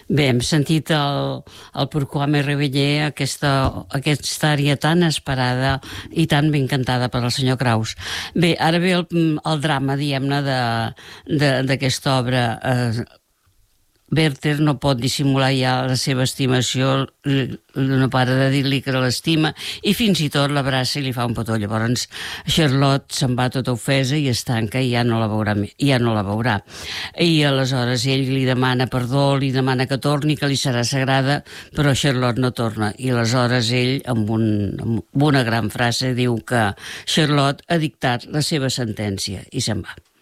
Bé, hem sentit el Pourquoi me réveillé, aquesta àrea tan esperada i tan ben cantada per al senyor Kraus. Bé, ara ve el drama, diguem-ne, d'aquesta obra. Werther no pot dissimular ja la seva estimació, no para de dir-li que l'estima i fins i tot l'abraça i li fa un petó. Llavors Charlotte se'n va tota ofesa i es tanca i ja no la veurà, I aleshores ell li demana perdó, li demana que torni, que li serà sagrada, però Charlotte no torna. I aleshores ell, amb una gran frase, diu que Charlotte ha dictat la seva sentència i se'n va.